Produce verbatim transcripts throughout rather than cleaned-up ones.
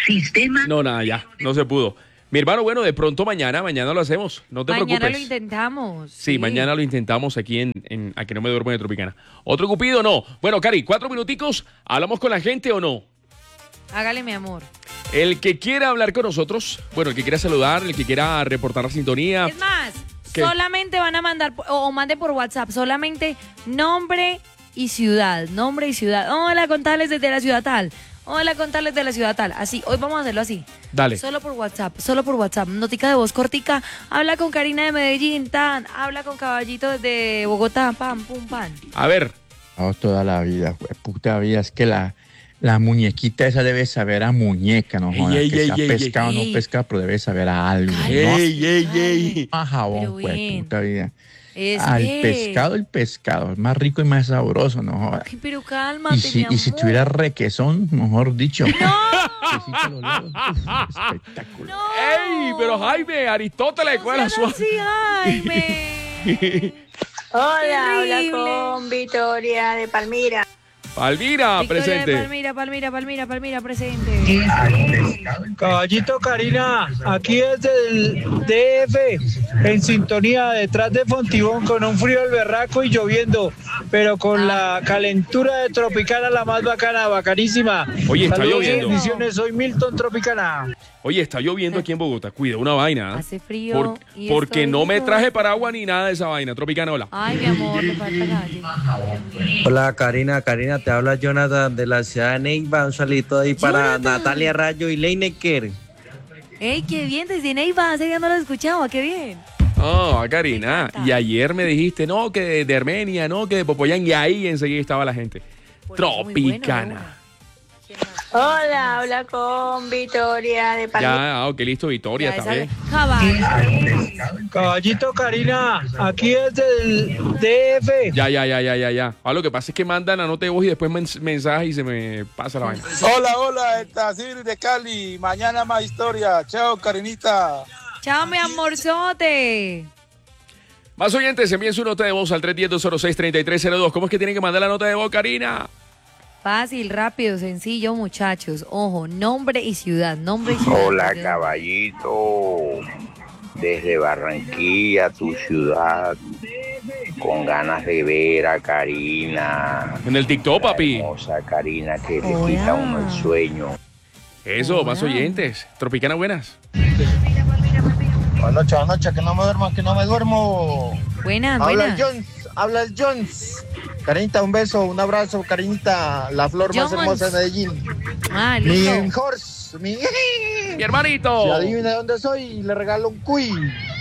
Sistema. No, nada, ya, no se pudo. Mi hermano, bueno, de pronto mañana, mañana lo hacemos, no te Mañana preocupes. Mañana lo intentamos. Sí, sí, mañana lo intentamos aquí en, en Aquí no me duermo de Tropicana. ¿Otro cupido no? Bueno, Cari, cuatro minuticos, ¿hablamos con la gente o no? Hágale, mi amor. El que quiera hablar con nosotros, bueno, el que quiera saludar, el que quiera reportar la sintonía. Es más, ¿qué? Solamente van a mandar, o, o mande por WhatsApp, solamente nombre y ciudad, nombre y ciudad. Hola, contales desde la ciudad tal. Hola, contales de la ciudad tal. Así, hoy vamos a hacerlo así. Dale. Solo por WhatsApp, solo por WhatsApp. Notica de voz cortica. Habla con Karina de Medellín, tan. Habla con Caballito desde Bogotá, pam, pum, pam. A ver. Oh, toda la vida, güey, puta vida. Es que la, la muñequita esa debe saber a muñeca, no jodas. Ey, que ey, sea ey, pescado o ey. no pescado, pero debe saber a algo. Ey, ey, ey. ¿No? A jabón, Pero güey, bien. puta vida. Es Al que- pescado, el pescado. Es más rico y más sabroso, no jodas. Ay, pero cálmate, Y si, mi y si amor. tuviera requesón, mejor dicho. ¡No! Quesito a los lados, uf, espectacular. ¡No! ¡Ey! Pero Jaime, Aristóteles, ¿cuál es la seas suave? así, Jaime. Hola, habla Terrible. con Victoria de Palmira. Palmira, Victoria de presente. Palmira, Palmira, Palmira, Palmira, presente. Caballito Karina, aquí desde el D F, en sintonía detrás de Fontibón, con un frío al berraco y lloviendo, pero con la calentura de Tropicana, la más bacana, bacanísima. Oye, está Saludos y lloviendo. bendiciones, soy Milton Tropicana. Oye, está lloviendo aquí en Bogotá. Cuida una vaina. ¿eh? Hace frío. Por- y porque estoy no me rico. traje paraguas ni nada de esa vaina. Tropicana, hola. Ay, mi amor, te falta calle. Hola Karina, Karina, te habla Jonathan de la ciudad de Neiva, un saludito ahí para Jonathan. Natalia Rayo y Leinecker. Ey, qué bien, desde Neiva, hace día no lo escuchaba, qué bien. Oh, Karina. Me encanta. Y ayer me dijiste, no, que de, de Armenia, no, que de Popoyán. Y ahí enseguida estaba la gente. Por eso, muy bueno, Tropicana. Hola, habla con Victoria de Palmira. Ya, ah, ok, listo, Victoria, Ya, está esa- bien. Cabal. Caballito Karina, aquí desde el D F. Ya, ya, ya, ya, ya, ya. Ah, lo que pasa es que mandan a nota de voz y después mens- mensaje y se me pasa la vaina. Hola, hola, el Tazir de Cali. Mañana más historia. Chao, Karinita. Chao, mi amorzote. Más oyentes, envíen su nota de voz al tres uno cero, dos cero seis, tres tres cero dos. ¿Cómo es que tienen que mandar la nota de voz, Karina? Fácil, rápido, sencillo, muchachos. Ojo, nombre y ciudad, nombre y ciudad. Hola, caballito. Desde Barranquilla, tu ciudad. Con ganas de ver a Karina. En el TikTok, papi. Hermosa Karina que le Hola. quita a uno el sueño. Eso, más Hola. oyentes. Tropicana, buenas. Buenas noches, buenas noches, que no me duermo, que no me duermo. Buenas, Habla buenas. el Jones, habla el Jones. Karinita, un beso, un abrazo, Karinita, la flor más Jones. hermosa de Medellín. Ah, Mi listo. horse, mi... Mi hermanito. Si adivina de dónde soy, le regalo un cuy.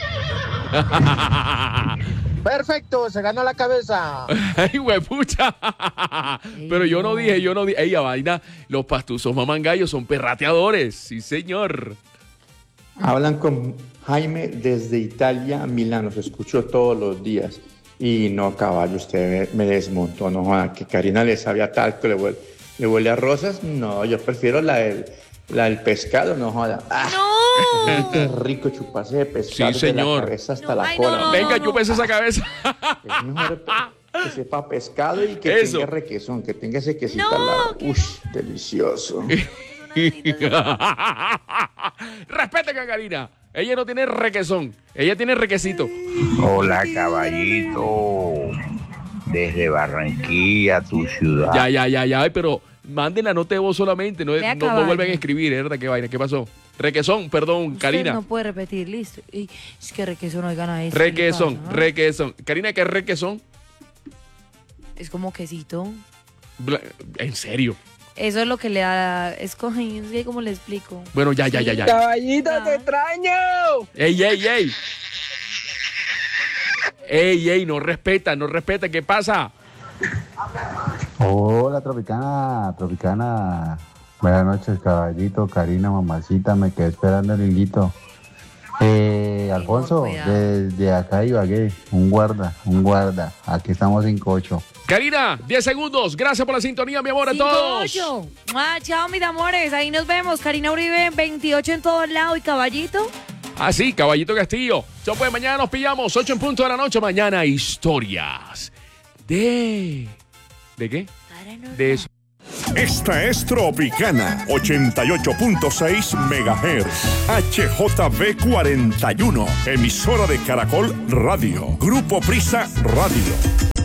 Perfecto, se ganó la cabeza. Ay, huepucha. Pero yo no dije, yo no dije. Ey, a vaina, los pastuzos mamangallos son perrateadores. Sí, señor. Hablan con Jaime desde Italia, Milán, los escucho todos los días. Y no, caballo, usted me, me desmontó, no joda, que Karina le sabe a talco, le huele, le huele a rosas. No, yo prefiero la del, la del pescado, no joda. Ah, ¡No! qué rico chuparse de pescado Sí, desde la señor. cabeza hasta No, la ay, no, cola. no, Venga, no. chúpese esa cabeza. Es mejor que sepa pescado y que Eso. tenga requesón, que tenga ese quesito No, al lado. que Ush, delicioso. Respeten a Karina. Ella no tiene requesón. Ella tiene requesito. Hola, caballito. Desde Barranquilla, tu ciudad. Ya, ya, ya, ya. Ay, pero manden la nota de voz solamente. No, Vea, no, no caballo. vuelven a escribir, ¿eh? ¿Verdad? ¿Qué vaina? ¿Qué pasó? Requesón, perdón, Usted Karina. no puede repetir, listo. Ey, es que requesón no gana eso. Requesón, ¿qué le pasa? requesón. Karina, ¿qué es requesón? Es como quesito. Bla- En serio. Eso es lo que le da. Es como, es que ¿cómo le explico? Bueno, ya, ya, ya, ya. Caballito, Ah. te extraño. Ey, ey, ey. Ey, ey, no respeta, no respeta. ¿Qué pasa? Hola, Tropicana, Tropicana. Buenas noches, caballito, Karina, mamacita, me quedé esperando el hilito. Eh, Alfonso, cuidado. desde acá Ibagué, un guarda, un guarda. Aquí estamos en cocho. Karina, diez segundos. Gracias por la sintonía, mi amor, a todos. Cinco, ocho. Ah, chao, mis amores. Ahí nos vemos. Karina Uribe, veintiocho en todos lados. ¿Y Caballito? Ah, sí, Caballito Castillo. Yo pues mañana nos pillamos, ocho en punto de la noche. Mañana historias de... ¿De qué? De eso. Esta es Tropicana, ochenta y ocho punto seis megahertz. H J B cuarenta y uno, emisora de Caracol Radio. Grupo Prisa Radio.